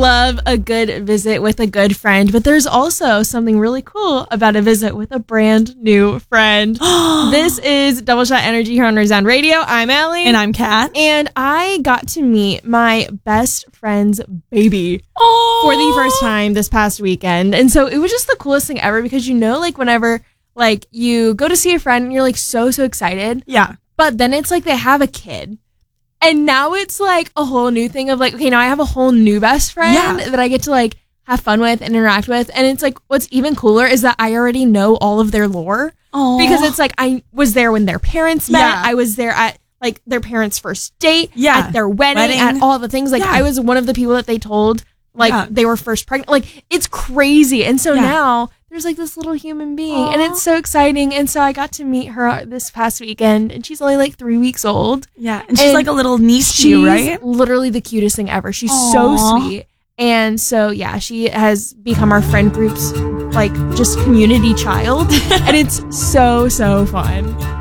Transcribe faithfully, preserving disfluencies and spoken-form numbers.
love a good visit with a good friend, but there's also something really cool about a visit with a brand new friend. This is Double Shot Energy here on Resound Radio. I'm Allie. And I'm Kat. And I got to meet my best friend's baby oh. for the first time this past weekend. And so it was just the coolest thing ever because, you know, like whenever like you go to see a friend and you're like so, so excited. Yeah. But then it's like they have a kid. And now it's like a whole new thing of like, okay, now I have a whole new best friend yeah. that I get to like have fun with and interact with. And it's like, what's even cooler is that I already know all of their lore. Aww. Because it's like, I was there when their parents met. Yeah. I was there at like their parents' first date, yeah. at their wedding, wedding. at all the things. Like yeah. I was one of the people that they told like yeah. they were first pregnant. Like it's crazy. And so yeah. now there's like this little human being Aww. And it's so exciting. And so I got to meet her this past weekend and she's only like three weeks old. Yeah. And she's and like a little niece to you, right? She's literally the cutest thing ever. She's Aww. So sweet. And so, yeah, she has become our friend group's like just community child. And it's so, so fun.